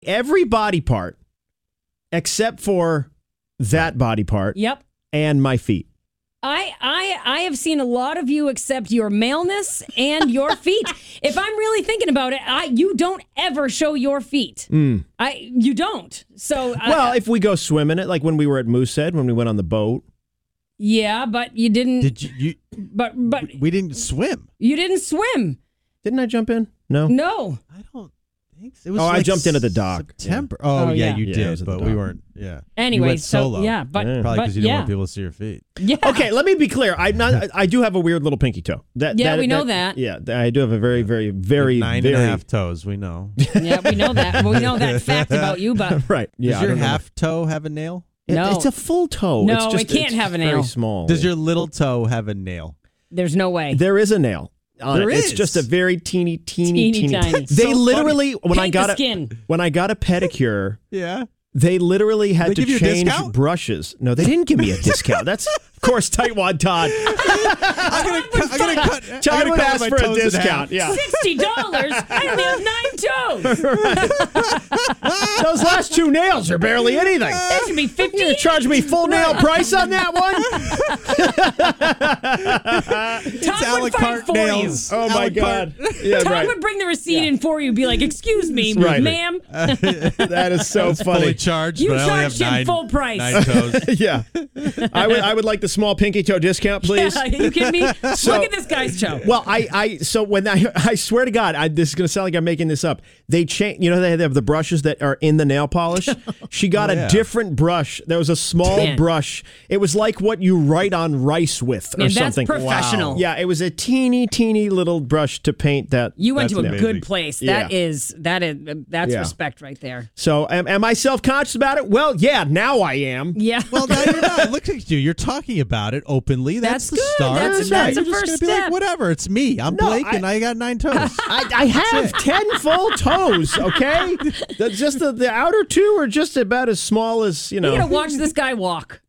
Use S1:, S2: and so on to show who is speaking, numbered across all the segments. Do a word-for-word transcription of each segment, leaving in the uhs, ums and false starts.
S1: every body part except for that body part
S2: Yep.
S1: and my feet.
S2: I, I I have seen a lot of you accept your maleness and your feet. If I'm really thinking about it, I you don't ever show your feet.
S1: Mm.
S2: I you don't. So
S1: Well,
S2: I,
S1: if we go swimming it, like when we were at Moosehead, when we went on the boat.
S2: yeah, but you didn't.
S3: Did you, you?
S2: But but
S3: We didn't swim.
S2: you didn't swim.
S1: Didn't I jump in? No.
S2: No.
S3: I don't think so. It was
S1: Oh, I
S3: like
S1: jumped into the dock.
S3: September. Oh,
S2: Oh,
S3: yeah,
S2: yeah.
S3: you
S1: Yeah, I was
S3: did,
S1: at the
S3: but we
S1: dock.
S3: weren't. Yeah.
S2: Anyway,
S3: you went
S2: so
S3: solo.
S2: yeah, but
S1: Yeah.
S3: Probably
S2: but
S3: because you didn't
S2: yeah.
S3: want people to see your feet.
S2: Yeah.
S1: Okay, let me be clear. I'm not. I do have a weird little pinky toe. That,
S2: Yeah, we know that.
S1: Yeah, I do have a very, very, very,
S3: Nine
S1: very
S3: and a half toes. We know.
S2: Yeah, we know that. We know that fact about you, but
S1: right. Yeah,
S3: Does
S1: I
S3: your
S1: don't know.
S3: half toe have a nail?
S1: It-
S2: No.
S1: it's a full toe.
S2: No,
S1: it's just,
S2: it can't
S1: it's
S2: have a
S1: Very
S2: nail.
S1: small.
S3: Does your little toe have a nail?
S2: there's no way.
S1: There is a nail. On
S3: There
S1: it. It's
S3: is.
S1: just a very teeny, teeny,
S2: Teeny
S1: teeny.
S2: tiny.
S1: They
S3: So
S1: literally when I
S2: Paint
S1: got
S2: the
S1: a
S2: skin.
S1: when I got a pedicure.
S3: Yeah.
S1: They literally had
S3: They
S1: to
S3: give you a
S1: change
S3: discount?
S1: brushes. No, they didn't give me a discount. That's, of course, Tightwad Todd.
S3: I'm gonna, cut, I'm gonna cut.
S1: I'm
S3: I'm
S1: gonna
S3: gonna cut
S1: ask
S3: my
S1: for a
S3: toes in half.
S1: discount. Yeah.
S2: Sixty dollars. I only have nine toes.
S1: Those last two nails are barely anything.
S2: That should be
S1: You're
S2: fifty.
S1: going to charge me full nail price on that one?
S2: Todd
S3: a la
S2: would fight
S3: carte
S2: for
S3: nails.
S2: you.
S1: Oh,
S3: A
S1: my
S3: la
S1: God.
S3: carte.
S1: Yeah,
S2: Todd
S1: right.
S2: would bring the receipt in for you. Be like, "Excuse me,
S1: Right.
S2: ma'am.
S1: That is so
S3: Fully
S1: funny.
S3: charged,
S2: You
S3: but I only
S2: charged
S3: have
S2: him
S3: nine,
S2: full price."
S3: nine toes.
S1: Yeah. I would, I would like the small pinky toe discount, please.
S2: Yeah, you kidding me?
S1: So-
S2: Look at this guy's toe.
S1: Well, I, I, so when I, I swear to God, I, this is going to sound like I'm making this up. They change, you know, they have the brushes that are in the nail polish. She got
S3: Oh,
S1: a
S3: yeah.
S1: different brush. There was a small
S2: Man.
S1: brush. It was like what you write on rice with or
S2: Man, that's
S1: something.
S2: professional.
S1: Yeah, it was a teeny, teeny little brush to paint that.
S2: You went
S3: That's
S2: to a
S3: amazing.
S2: good place. That
S1: Yeah.
S2: is that is that's
S1: Yeah.
S2: respect right there.
S1: So am, am I self-conscious about it? Well, yeah, now I am.
S2: Yeah.
S3: Well, now you're not. Look at you. You're talking about it openly. That's,
S2: That's
S3: the
S2: good.
S3: start.
S2: That's-
S3: And now
S2: that's
S3: you're
S2: a
S3: just
S2: first
S3: gonna be
S2: step.
S3: like, whatever. It's me. I'm
S1: No,
S3: Blake,
S1: I-
S3: and I got nine toes.
S1: I, I have ten full toes, okay? The, just the, the outer two are just about as small as, you
S2: You
S1: know.
S2: gotta watch this guy walk.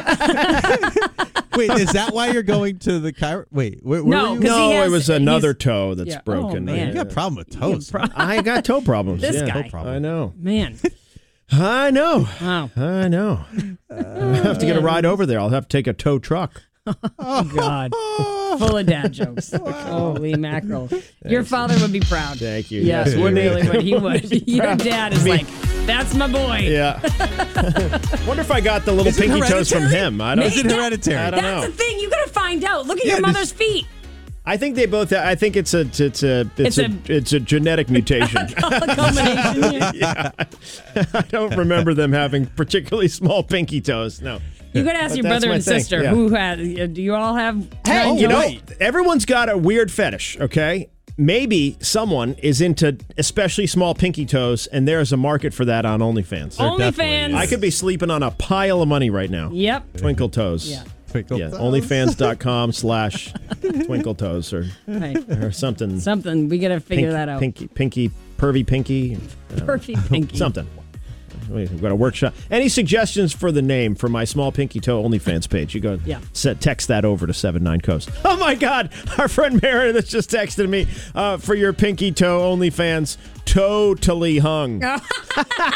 S3: Wait, is that why you're going to the chiro? Wait, where, where
S2: No,
S3: were you?
S2: 'cause he
S1: No,
S2: has-
S1: it was another
S2: he's-
S1: toe that's
S2: Yeah.
S1: broken.
S2: Oh, man.
S3: You got a problem with toes.
S1: I got toe problems.
S2: This
S1: yeah.
S2: guy.
S3: Toe problem.
S1: I know.
S2: Man.
S1: I know.
S2: Wow.
S1: I know. I'll have to get a ride over there. I'll have to take a tow truck.
S2: Oh God. Full of dad jokes. Holy mackerel. Your father would be proud.
S1: Thank you.
S2: Yes,
S1: Yes, he would.
S2: really would. He would. Your dad is like, that's my boy.
S1: Yeah. Wonder if I got the little
S3: Is it
S1: pinky toes from
S3: hereditary?
S1: him. I don't.
S3: Is it hereditary?
S1: I don't
S2: That's
S1: know.
S2: the thing. You gotta find out. Look at
S3: Yeah,
S2: your
S3: this-
S2: mother's feet.
S1: I think they both. I think it's a. It's a. It's,
S2: It's
S1: a,
S2: a-
S1: It's a genetic mutation.
S2: Combination. Yeah.
S1: yeah. I don't remember them having particularly small pinky toes. No.
S2: You gotta ask
S1: But
S2: your
S1: that's
S2: brother
S1: my
S2: and
S1: thing,
S2: sister
S1: yeah.
S2: who had. uh, Do you all have?
S1: Hey,
S2: nine
S1: you know,
S2: toes?
S1: everyone's got a weird fetish, okay? Maybe someone is into especially small pinky toes, and there's a market for that on OnlyFans.
S2: OnlyFans.
S1: I could be sleeping on a pile of money right now.
S2: Yep.
S1: Twinkle toes.
S2: Yeah.
S3: Twinkle
S1: Yeah,
S3: toes.
S1: onlyfans.com slash twinkle toes or,
S2: Right.
S1: or something.
S2: Something. We gotta figure
S1: Pink-
S2: that out.
S1: Pinky, pinky, pervy pinky.
S2: Perfect pinky.
S1: Something. We've got a workshop. Any suggestions for the name for my small pinky toe OnlyFans page? You go
S2: Yeah.
S1: set, text that over to seven nine coast. Oh my God. Our friend Meredith just texted me uh, for your pinky toe OnlyFans. Totally hung.
S4: Yeah.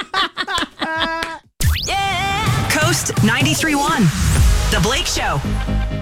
S4: Coast ninety-three point one. The Blake Show.